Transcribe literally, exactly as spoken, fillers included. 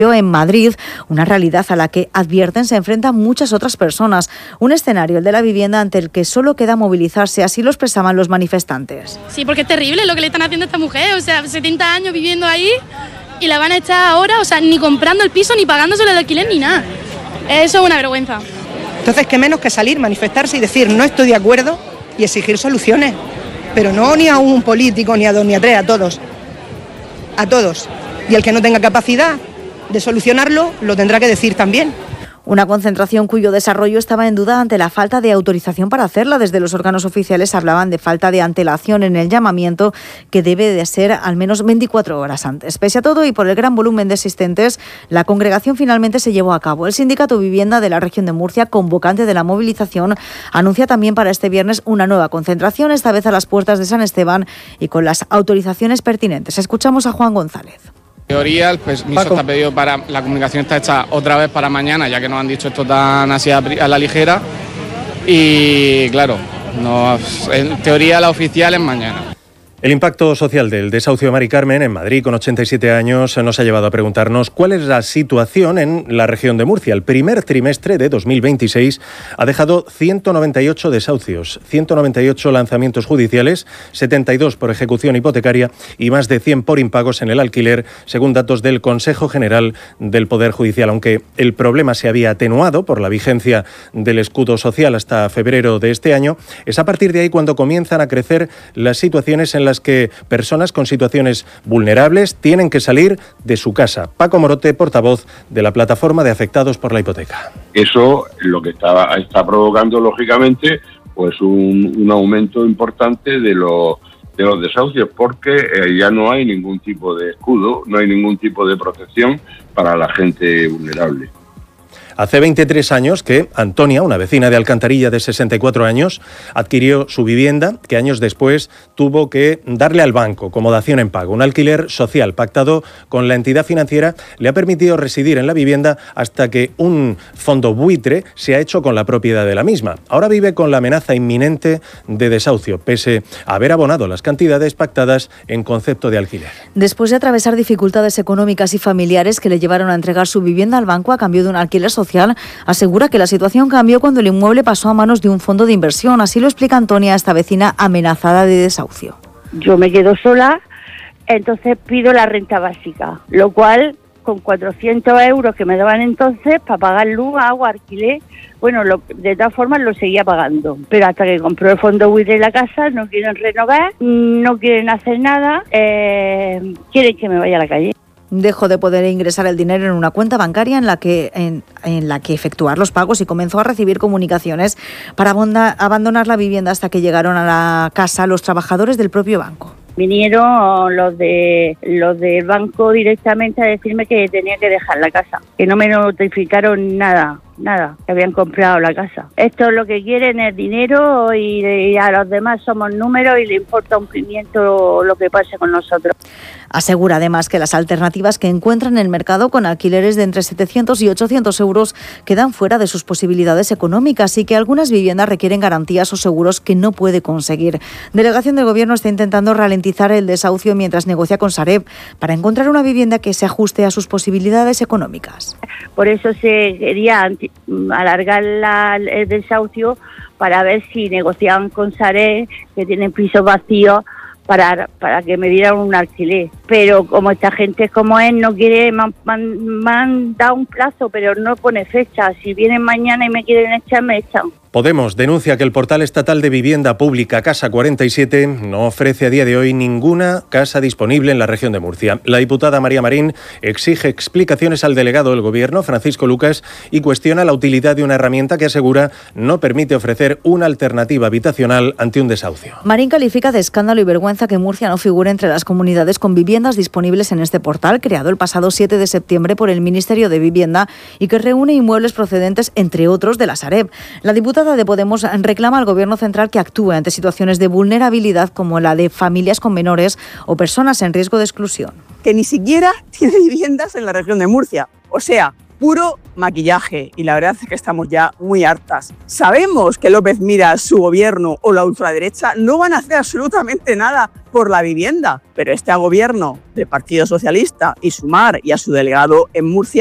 En Madrid, una realidad a la que, advierten, se enfrentan muchas otras personas. Un escenario, el de la vivienda, ante el que solo queda movilizarse, así lo expresaban los manifestantes. Sí, porque es terrible lo que le están haciendo a esta mujer, o sea, setenta años viviendo ahí y la van a echar ahora, o sea, ni comprando el piso, ni pagándoselo el alquiler, ni nada. Eso es una vergüenza. Entonces, qué menos que salir, manifestarse y decir no estoy de acuerdo y exigir soluciones, pero no ni a un político, ni a dos, ni a tres, a todos, a todos. Y el que no tenga capacidad de solucionarlo, lo tendrá que decir también. Una concentración cuyo desarrollo estaba en duda ante la falta de autorización para hacerla. Desde los órganos oficiales hablaban de falta de antelación en el llamamiento, que debe de ser al menos veinticuatro horas antes. Pese a todo y por el gran volumen de asistentes, la congregación finalmente se llevó a cabo. El Sindicato Vivienda de la región de Murcia, convocante de la movilización, anuncia también para este viernes una nueva concentración, esta vez a las puertas de San Esteban y con las autorizaciones pertinentes. Escuchamos a Juan González. En teoría, el permiso está pedido para, la comunicación está hecha otra vez para mañana, ya que nos han dicho esto tan así a, a la ligera. Y claro, no, en teoría la oficial es mañana. El impacto social del desahucio de Mari Carmen en Madrid, con ochenta y siete años, nos ha llevado a preguntarnos cuál es la situación en la región de Murcia. El primer trimestre de dos mil veintiséis ha dejado ciento noventa y ocho desahucios, ciento noventa y ocho lanzamientos judiciales, setenta y dos por ejecución hipotecaria y más de cien por impagos en el alquiler, según datos del Consejo General del Poder Judicial. Aunque el problema se había atenuado por la vigencia del escudo social hasta febrero de este año, es a partir de ahí cuando comienzan a crecer las situaciones en las que personas con situaciones vulnerables tienen que salir de su casa. Paco Morote, portavoz de la Plataforma de Afectados por la Hipoteca. Eso lo que está, está provocando, lógicamente, pues un, un aumento importante de los, de los desahucios, porque eh, ya no hay ningún tipo de escudo, no hay ningún tipo de protección para la gente vulnerable. Hace veintitrés años que Antonia, una vecina de Alcantarilla de sesenta y cuatro años, adquirió su vivienda, que años después tuvo que darle al banco como dación en pago. Un alquiler social pactado con la entidad financiera le ha permitido residir en la vivienda hasta que un fondo buitre se ha hecho con la propiedad de la misma. Ahora vive con la amenaza inminente de desahucio, pese a haber abonado las cantidades pactadas en concepto de alquiler. Después de atravesar dificultades económicas y familiares que le llevaron a entregar su vivienda al banco a cambio de un alquiler social, asegura que la situación cambió cuando el inmueble pasó a manos de un fondo de inversión. Así lo explica Antonia, esta vecina amenazada de desahucio. Yo me quedo sola, entonces pido la renta básica, lo cual con cuatrocientos euros que me daban entonces para pagar luz, agua, alquiler, bueno, lo, de todas formas lo seguía pagando. Pero hasta que compró el fondo buitre de la casa, no quieren renovar, no quieren hacer nada, eh, quieren que me vaya a la calle. Dejó de poder ingresar el dinero en una cuenta bancaria en la que en, en la que efectuar los pagos y comenzó a recibir comunicaciones para abonda, abandonar la vivienda hasta que llegaron a la casa los trabajadores del propio banco. Vinieron los de los del banco directamente a decirme que tenía que dejar la casa, que no me notificaron nada, nada, que habían comprado la casa. Esto es lo que quieren, es dinero, y, y a los demás somos números y le importa un pimiento lo que pase con nosotros. Asegura además que las alternativas que encuentran en el mercado con alquileres de entre setecientos y ochocientos euros quedan fuera de sus posibilidades económicas y que algunas viviendas requieren garantías o seguros que no puede conseguir. Delegación del Gobierno está intentando ralentizar el desahucio mientras negocia con Sareb para encontrar una vivienda que se ajuste a sus posibilidades económicas. Por eso se quería alargar la, el desahucio para ver si negociaban con Sareb, que tienen pisos vacíos, Para, para que me dieran un alquiler. Pero como esta gente es como es, no quiere, me han, me han dado un plazo, pero no pone fecha. Si vienen mañana y me quieren echar, me echan. Podemos denuncia que el portal estatal de vivienda pública Casa cuarenta y siete no ofrece a día de hoy ninguna casa disponible en la región de Murcia. La diputada María Marín exige explicaciones al delegado del Gobierno, Francisco Lucas, y cuestiona la utilidad de una herramienta que asegura no permite ofrecer una alternativa habitacional ante un desahucio. Marín califica de escándalo y vergüenza que Murcia no figure entre las comunidades con viviendas disponibles en este portal, creado el pasado siete de septiembre por el Ministerio de Vivienda y que reúne inmuebles procedentes, entre otros, de la Sareb. La diputada de Podemos reclama al Gobierno central que actúe ante situaciones de vulnerabilidad como la de familias con menores o personas en riesgo de exclusión. Que ni siquiera tiene viviendas en la región de Murcia. O sea, puro maquillaje y la verdad es que estamos ya muy hartas. Sabemos que López Miras, su gobierno o la ultraderecha no van a hacer absolutamente nada por la vivienda, pero este gobierno del Partido Socialista y Sumar y a su delegado en Murcia